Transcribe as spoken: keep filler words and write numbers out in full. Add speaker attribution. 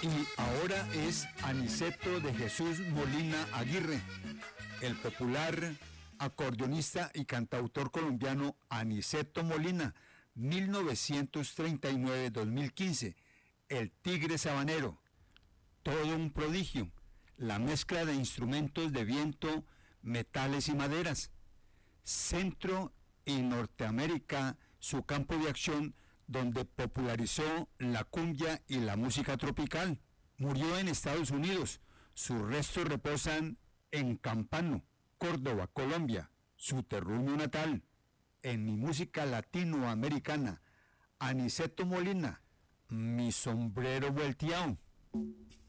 Speaker 1: Y ahora es Aniceto de Jesús Molina Aguirre, el popular acordeonista y cantautor colombiano Aniceto Molina, mil novecientos treinta y nueve a dos mil quince, el Tigre Sabanero, todo un prodigio, la mezcla de instrumentos de viento, metales y maderas. Centro y Norteamérica, su campo de acción, donde popularizó la cumbia y la música tropical. Murió en Estados Unidos. Sus restos reposan en Campano, Córdoba, Colombia, su terruño natal. En mi música latinoamericana, Aniceto Molina, mi sombrero volteado.